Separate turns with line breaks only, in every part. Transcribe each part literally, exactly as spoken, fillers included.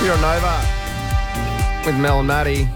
You're on Nova with Mel and Maddie.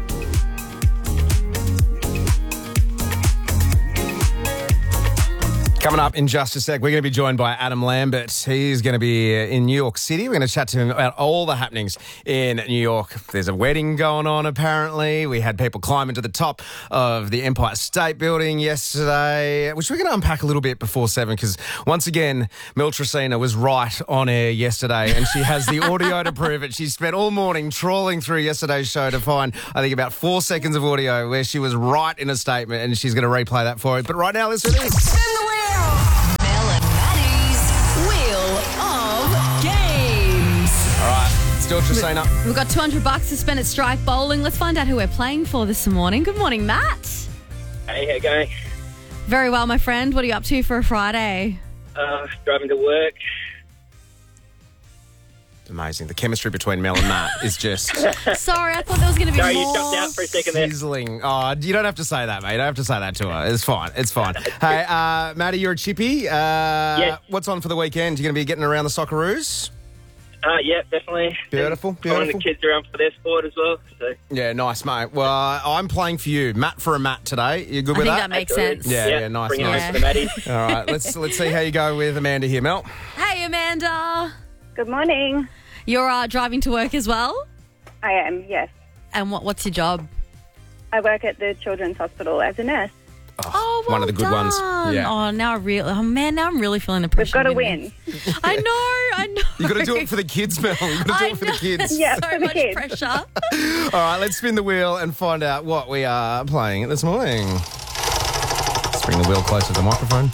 Coming up in just a sec, we're going to be joined by Adam Lambert. He's going to be in New York City. We're going to chat to him about all the happenings in New York. There's a wedding going on, apparently. We had people climbing to the top of the Empire State Building yesterday, which we're going to unpack a little bit before seven, because once again, Mel Tracina was right on air yesterday, and she has the audio to prove it. She spent all morning trawling through yesterday's show to find, I think, about four seconds of audio where she was right in a statement, and she's going to replay that for us. But right now, listen to this.
Spin the wheel! Mel and Maddie's Wheel of Games.
All right, still Tracina.
We've got two hundred bucks to spend at Strike Bowling. Let's find out who we're playing for this morning. Good morning, Matt.
Hey, how you going?
Very well, my friend. What are you up to for a Friday?
Uh, driving to work.
Amazing. The chemistry between Mel and Matt is just
Sorry, I thought there was going to be
Sorry,
more.
you jumped out for a second there.
sizzling. Oh, you don't have to say that, mate. You don't have to say that to her. It's fine. It's fine. Hey, uh, Maddie, you're a chippy. Uh,
Yes.
What's on for the weekend? You're going to be getting around the Socceroos?
Uh, yeah, definitely.
Beautiful,
And following
beautiful.
the kids around for their sport as well. So
Yeah, nice, mate. Well, I'm playing for you. Matt for a Matt today. You good
I
with
think
that?
that makes
Absolutely.
sense.
Yeah, yeah, nice,
bring
nice.
it home for the Maddies.
All right, let's let's see how you go with Amanda here, Mel.
Hey, Amanda.
Good morning.
You're uh, driving to work as well?
I am, yes.
And what? what's your job?
I work at the Children's Hospital as a nurse.
Oh, well
one of the good ones.
done.
Yeah.
Oh, now I really, oh man, now I'm really feeling the pressure.
We've got to
of winning.
win.
I know, I know.
You got to do it for the kids, Mel. You got to do
I
it for the
know.
kids.
Yeah,
So
for the
much
kids.
pressure.
All right, let's spin the wheel and find out what we are playing this morning. Let's bring the wheel closer to the microphone.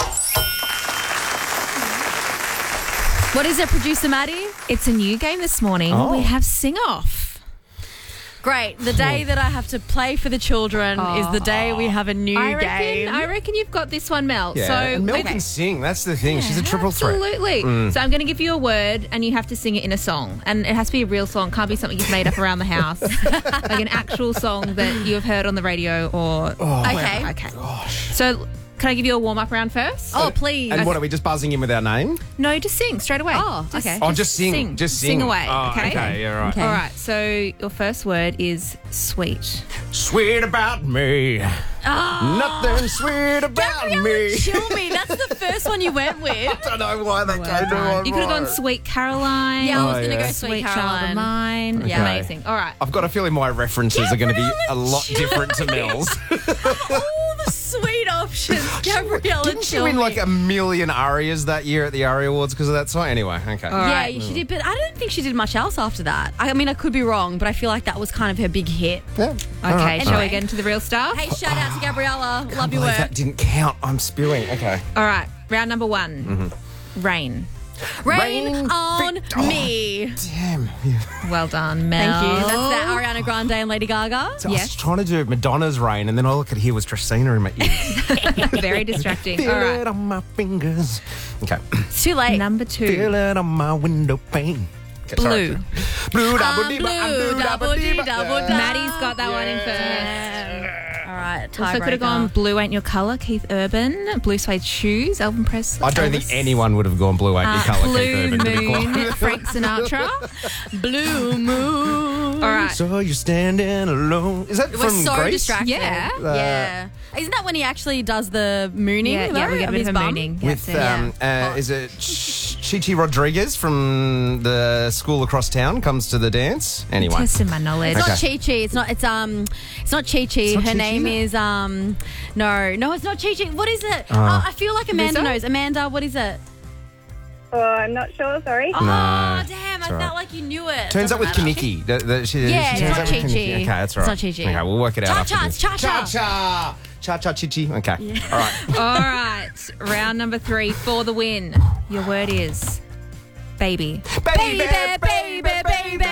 What is it, producer Maddie?
It's a new game this morning.
Oh.
We have Sing Off.
Great. The day that I have to play for the children is the day we have a new
I reckon,
game.
I reckon you've got this one, Mel.
Yeah,
So
and Mel
okay.
can sing. That's the thing. She's a triple threat.
Absolutely. So I'm going to give you a word and you have to sing it in a song. And it has to be a real song. Can't be something you've made up around the house. Like an actual song that you have heard on the radio or...
Oh,
Okay.
Okay. So can I give you a warm-up round first?
Oh, please.
And what are we just buzzing in with our name?
No, just sing straight away.
Oh, okay.
Oh, just sing. Just sing.
Sing away,
Oh,
okay?
okay, yeah, right.
Okay.
All right. So your first word is sweet.
Sweet about me. Nothing sweet about me.
Chill me. That's the first one you went with.
I don't know why they
Well
came to
done.
one
You could have gone
right.
Sweet Caroline.
Yeah, I was
Oh,
going to
yeah.
go Sweet,
Sweet Child
Caroline.
of Mine.
Yeah.
Okay.
Amazing. All right.
I've got a feeling my references are going to be a lot different to Mel's.
All the sweet options. Gabriella,
Didn't she
chill
win
me.
like a million arias that year at the Aria Awards because of that song? Anyway, okay.
All
Yeah,
right.
she did, but I don't think she did much else after that. I mean, I could be wrong, but I feel like that was kind of her big hit.
Yeah.
Okay,
right.
shall
Anyway.
we get into the real stuff?
Hey, shout out to Gabriella. Love your
Believe
work.
that didn't count. I'm spewing. Okay.
All right, round number one.
Mm-hmm.
Rain.
Rain,
Rain
on
Vic- oh.
me.
Damn.
Well done, Mel.
Thank you. That's that Ariana Grande and Lady Gaga.
So I
Yes.
was trying to do Madonna's Rain, and then all I could hear was Tracina in my ears.
Very distracting.
Feel
All
it
right,
on my fingers. Okay.
It's too late.
number two.
Feel it on my window pane. Okay, sorry.
Blue.
Blue, double
I'm
dee,
blue,
I'm blue,
double dee, double
Yeah.
da.
Maddie's got that one in first.
All right,
Also could have gone Blue Ain't Your Colour, Keith Urban. Blue Suede Shoes, Elvin Presley.
I don't think
Elvis.
anyone would have gone Blue Ain't Your
Uh,
Colour,
Blue
Keith Urban, to be
Moon,
quiet.
Frank Sinatra.
Blue Moon.
All right.
So you're standing alone. Is that
It
from
was so
Grease?
distracting.
Yeah.
yeah. Isn't that when he actually does the mooning?
Yeah,
though,
yeah, we get a
of
bit
his
of a
bum?
mooning. Yeah,
With,
so-
um,
Yeah.
uh, is it Ch- Chichi Rodriguez from the school across town comes to the dance? Anyway.
Testing my knowledge.
It's
Okay.
not Chi Chi. It's not. It's um. It's not Chi Chi.
not
Her
Chi-Chi?
name is um. No, no, it's not Chi Chi. What is it? oh, I feel like Amanda
Lizzo?
knows. Amanda, what is it?
Oh, I'm not sure, sorry.
Oh,
No,
damn! I
it's all
felt
right.
like you knew it.
Turns
Doesn't
up with
matter.
Kaniki. That, that she,
Yeah,
she
it's
turns
not
up with
Chi-Chi.
Kaniki. Okay, that's right.
It's not Chi-Chi.
Okay, we'll work it out.
Cha-cha,
after
it's
this.
cha-cha.
Cha-cha. Cha-cha, Chichi. Okay. All right.
All right, round number three for the win. Your word is baby.
Baby, baby, baby.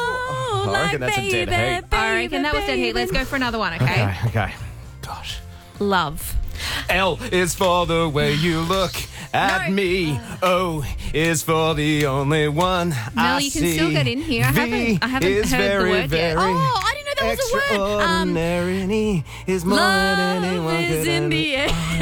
Oh,
I
like
reckon that's a
baby,
dead heat.
I reckon that was dead heat. Let's go for another one, okay?
Okay, okay. Gosh.
Love.
L is for the way you look at
No.
me. O is for the only one I
Mel, you can
see.
still get in here. I
V
haven't- I haven't
is
heard the
very,
word yet.
very
Oh, I didn't know that was a word. Um,
extraordinary. And E is more than anyone
love is
could
in
ever-
the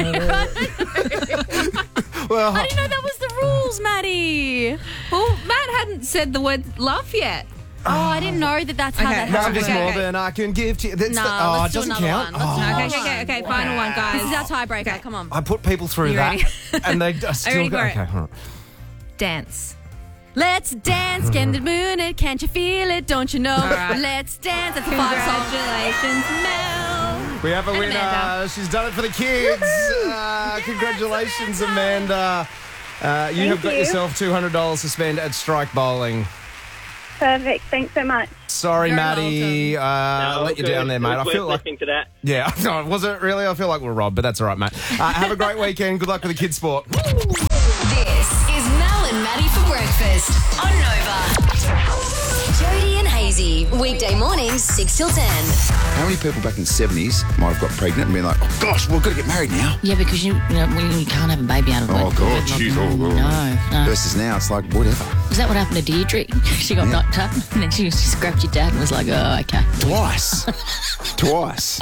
air.
Well,
I didn't know that was the rules, Maddie.
Well, Matt hadn't said the word love yet.
Oh, I didn't know that that's how
Okay.
that
No,
happened.
Love is
Okay,
more
okay.
than I can give to you. That's
No,
the, oh,
let's
it
do
doesn't
another
count.
one. Let's do
Oh.
Okay, okay, okay, okay. Final one, guys.
This is our tiebreaker. Come on.
I put people through
You
that,
ready?
and they are still
ready
go.
for it?
Okay, all right.
Dance.
Let's dance, can the moon it, can't you feel it, don't you know?
right.
Let's dance, that's a five song.
Congratulations, Mel.
We have a
And
winner.
Amanda.
She's done it for the kids. Uh, congratulations, Amanda. Uh, you have got
you.
yourself two hundred dollars to spend at Strike Bowling.
Perfect. Thanks so much.
Sorry,
You're
Maddie. Uh,
No,
let you
good.
down there, mate.
It
I
was
feel
worth
like.
listening to that.
Yeah, no, was it really? I feel like we're robbed, but that's all right, mate. Uh, have a great weekend. Good luck with the kids' sport.
This is Mel and Maddie for breakfast on Nova. Jody and Hazy, weekday mornings, six till ten.
How many people back in the seventies might have got pregnant and been like, oh, gosh, we've got to get married now?
Yeah, because you, you know, you can't have a baby out of
Oh,
wedlock.
God, jeez, oh, God.
No, no.
Versus now, it's like, whatever.
Is that what happened to Deirdre? She got
Yeah.
knocked up and then she just grabbed your dad and was like, oh, okay.
Twice. Twice.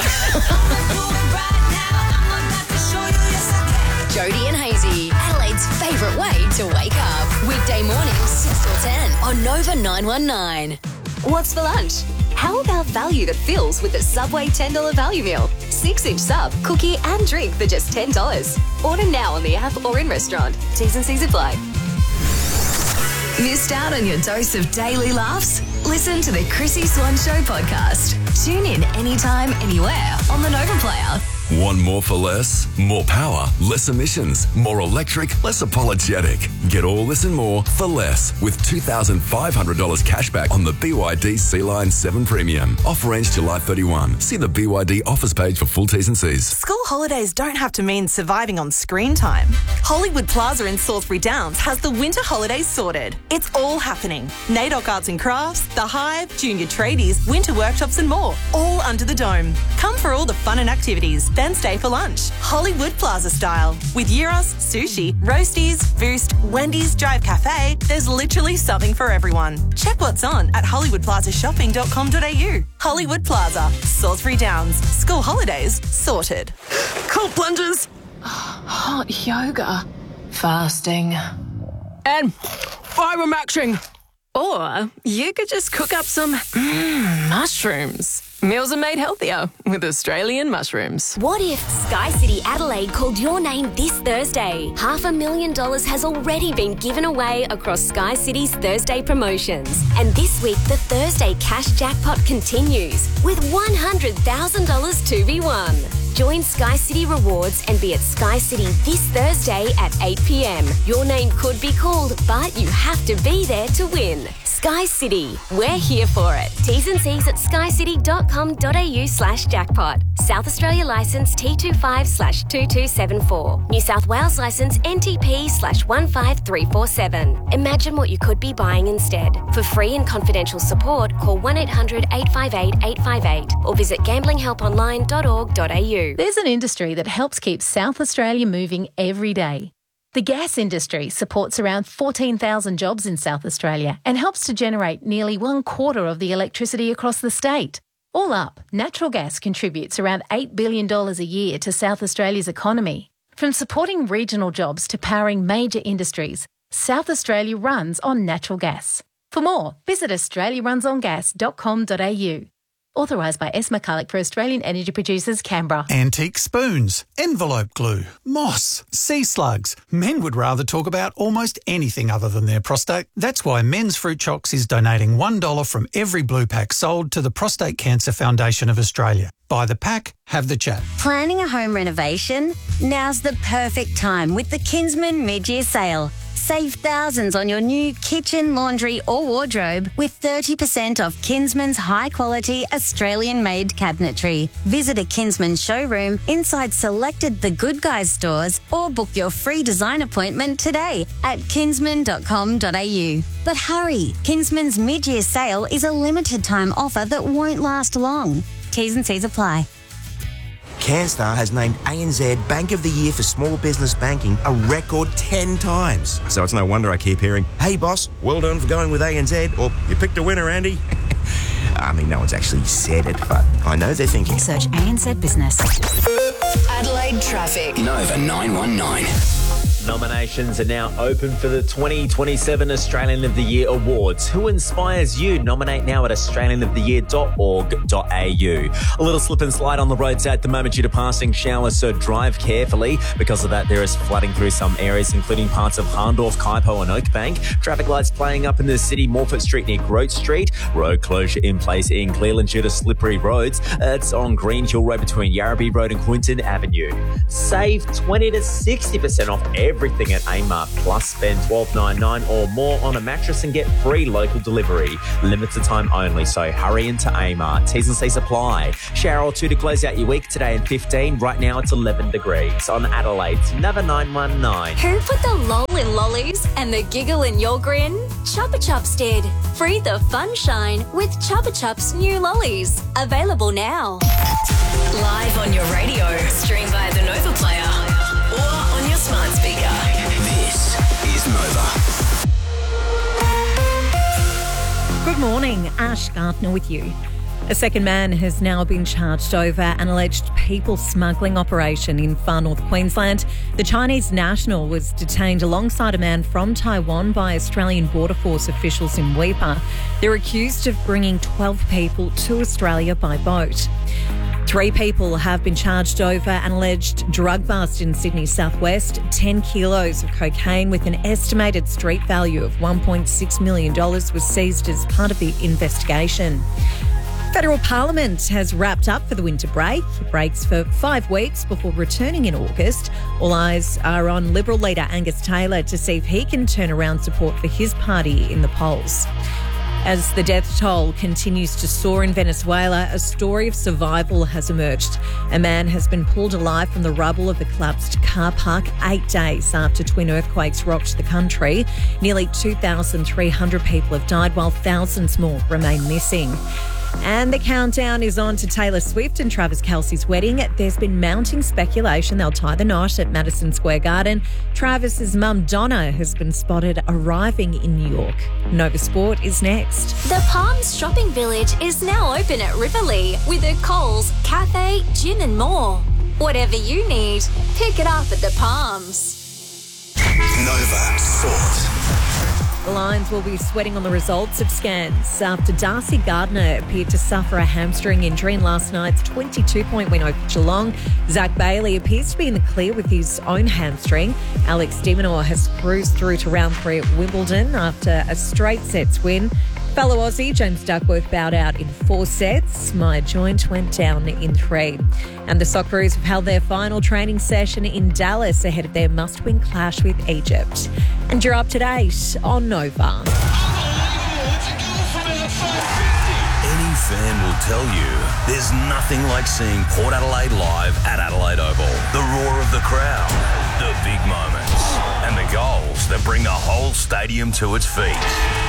Jody and Hazy, Adelaide's favourite way to wake up. Weekday mornings, six till ten on Nova nine one nine. What's for lunch? How about value that fills with the Subway ten dollars value meal? six-inch sub, cookie and drink for just ten dollars. Order now on the app or in restaurant. T's and C's apply. Missed out on your dose of daily laughs? Listen to the Chrissy Swan Show podcast. Tune in anytime, anywhere on the Nova Player.
Want more for less? More power, less emissions, more electric, less apologetic. Get all this and more for less with two thousand five hundred dollars cash back on the B Y D Sea Line seven Premium. Offer ends July thirty-first. See the B Y D offers page for full T's and C's.
School holidays don't have to mean surviving on screen time. Hollywood Plaza in Salisbury Downs has the winter holidays sorted. It's all happening. NAIDOC Arts and Crafts, The Hive, Junior Tradies, winter workshops and more, all under the dome. Come for all the fun and activities, then stay for lunch. Hollywood Plaza style. With gyros, sushi, roasties, Boost, Wendy's, Drive Cafe, there's literally something for everyone. Check what's on at hollywood plaza shopping dot com dot a u. Hollywood Plaza, Salisbury Downs. School holidays sorted. Cold plunges.
Hot yoga. Fasting.
And fibre-maxing. Or you could just cook up some mm, mushrooms. Meals are made healthier with Australian mushrooms.
What if Sky City Adelaide called your name this Thursday? Half a million dollars has already been given away across Sky City's Thursday promotions. And this week, the Thursday cash jackpot continues with one hundred thousand dollars to be won. Join Sky City Rewards and be at Sky City this Thursday at eight p.m. Your name could be called, but you have to be there to win. Sky City, we're here for it. T's and C's at skycity dot com dot a u slash jackpot. South Australia licence T twenty-five slash two two seven four. New South Wales licence N T P slash one five three four seven. Imagine what you could be buying instead. For free and confidential support, call one eight hundred eight five eight eight five eight or visit gambling help online dot org dot a u.
There's an industry that helps keep South Australia moving every day. The gas industry supports around fourteen thousand jobs in South Australia and helps to generate nearly one quarter of the electricity across the state. All up, natural gas contributes around eight billion dollars a year to South Australia's economy. From supporting regional jobs to powering major industries, South Australia runs on natural gas. For more, visit australia runs on gas dot com dot a u. Authorised by S. McCulloch for Australian Energy Producers, Canberra.
Antique spoons, envelope glue, moss, sea slugs. Men would rather talk about almost anything other than their prostate. That's why Men's Fruit Chocks is donating one dollar from every blue pack sold to the Prostate Cancer Foundation of Australia. Buy the pack, have the chat.
Planning a home renovation? Now's the perfect time with the Kinsman mid-year sale. Save thousands on your new kitchen, laundry or wardrobe with thirty percent off Kinsman's high-quality Australian-made cabinetry. Visit a Kinsman showroom inside selected The Good Guys stores or book your free design appointment today at kinsman dot com dot a u. But hurry, Kinsman's mid-year sale is a limited-time offer that won't last long. T's and C's apply.
CanStar has named A N Z Bank of the Year for Small Business Banking a record ten times. So it's no wonder I keep hearing, hey boss, well done for going with A N Z, or you picked a winner, Andy. I mean, no one's actually said it, but I know they're thinking.
Search A N Z Business.
Adelaide traffic.
Nova nine one nine.
Nominations are now open for the twenty twenty-seven Australian of the Year Awards. Who inspires you? Nominate now at australian of the year dot org dot a u. A little slip and slide on the roads at the moment due to passing showers, so drive carefully. Because of that, there is flooding through some areas, including parts of Harndorf, Kaipo and Oakbank. Traffic lights playing up in the city, Morford Street near Grote Street. Road closure in place in Cleveland due to slippery roads. It's on Green Hill Road between Yarrabee Road and Quinton Avenue. Save twenty to sixty percent off everything at Amart, plus spend twelve ninety-nine or more on a mattress and get free local delivery. Limited time only, so hurry into Amart. T's and C's apply. Shower or two to close out your week today and fifteen. Right now it's eleven degrees. On Adelaide's Nova nine one nine.
Who put the lol in lollies and the giggle in your grin? Chupa Chups did. Free the fun shine with Chupa Chups new lollies. Available now.
Live on your radio, stream via the Nova Player or on your smart speaker.
This is Nova.
Good morning, Ash Gardner with you. A second man has now been charged over an alleged people smuggling operation in far north Queensland. The Chinese national was detained alongside a man from Taiwan by Australian Border Force officials in Weipa. They're accused of bringing twelve people to Australia by boat. Three people have been charged over an alleged drug bust in Sydney southwest. ten kilos of cocaine with an estimated street value of one point six million dollars was seized as part of the investigation. Federal Parliament has wrapped up for the winter break. It breaks for five weeks before returning in August. All eyes are on Liberal leader Angus Taylor to see if he can turn around support for his party in the polls. As the death toll continues to soar in Venezuela, a story of survival has emerged. A man has been pulled alive from the rubble of a collapsed car park eight days after twin earthquakes rocked the country. Nearly two thousand three hundred people have died while thousands more remain missing. And the countdown is on to Taylor Swift and Travis Kelce's wedding. There's been mounting speculation they'll tie the knot at Madison Square Garden. Travis's mum Donna has been spotted arriving in New York. Nova Sport is next.
The Palms Shopping Village is now open at Riverlea with a Coles, cafe, gym and more. Whatever you need, pick it up at the Palms.
Nova Sport.
The Lions will be sweating on the results of scans after Darcy Gardner appeared to suffer a hamstring injury in last night's twenty-two point win over Geelong. Zach Bailey appears to be in the clear with his own hamstring. Alex de Minaur has cruised through to round three at Wimbledon after a straight sets win. Fellow Aussie James Duckworth bowed out in four sets. My joint went down in three. And the Socceroos have held their final training session in Dallas ahead of their must-win clash with Egypt. And you're up to date on Nova.
Any fan will tell you there's nothing like seeing Port Adelaide live at Adelaide Oval. The roar of the crowd, the big moments, and the goals that bring the whole stadium to its feet.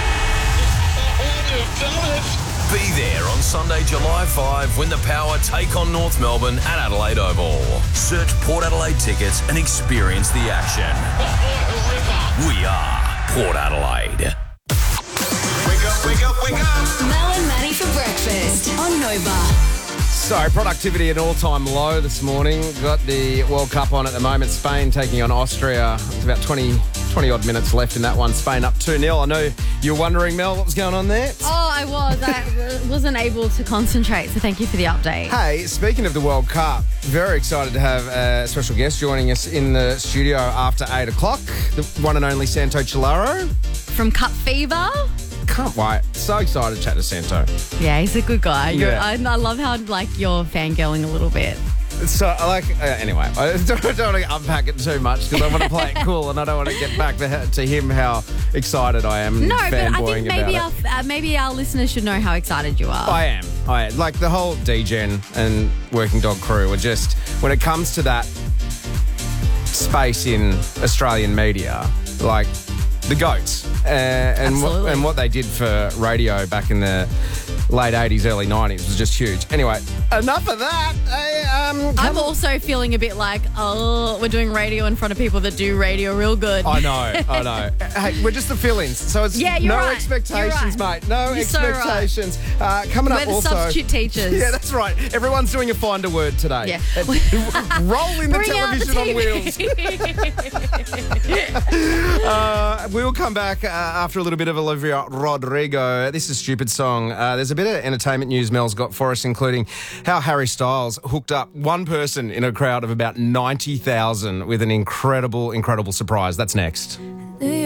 Be there on Sunday, July fifth when the Power take on North Melbourne at Adelaide Oval. Search Port Adelaide tickets and experience the action. We are Port Adelaide.
Wake up, wake up, wake up.
Mel and Maddie for breakfast on Nova.
So, productivity at an all-time low this morning. Got the World Cup on at the moment. Spain taking on Austria. It's about twenty, twenty-odd minutes left in that one. Spain up two nil. I know you're wondering, Mel, what was going on there?
Oh, I was. I wasn't able to concentrate, so thank you for the update.
Hey, speaking of the World Cup, very excited to have a special guest joining us in the studio after eight o'clock. The one and only Santo Chilaro.
From Cup Fever.
Can't wait. So excited to chat to Santo.
Yeah, he's a good guy. You're,
Yeah.
I, I love how, like, you're fangirling a little bit.
So, I like, uh, anyway, I don't, don't want to unpack it too much because I want to play it cool and I don't want to get back to, to him how excited I am.
No, but I
fanboying
think maybe
about
our,
it.
uh, maybe our listeners should know how excited you are.
I am. I am. Like the whole D-Gen and Working Dog crew are just, when it comes to that space in Australian media, like the GOATs. Uh, and, what, and what they did for radio back in the late eighties, early nineties was just huge. Anyway, enough of that. I, um,
I'm
come-
also feeling a bit like, oh, we're doing radio in front of people that do radio real good.
I know, I know. Hey, we're just the fill-ins, so it's
Yeah, you're
no
right.
expectations,
You're right.
mate. No
You're so right.
expectations. Uh, coming
We're
up
the
also...
substitute teachers.
Yeah, that's right. Everyone's doing a find a word today.
Yeah.
And rolling the
Bring out the
television on wheels. uh, we'll come back uh, after a little bit of Olivia Rodrigo. This is Stupid Song. Uh, there's a bit of entertainment news Mel's got for us, including how Harry Styles hooked up one person in a crowd of about ninety thousand with an incredible, incredible surprise. That's next.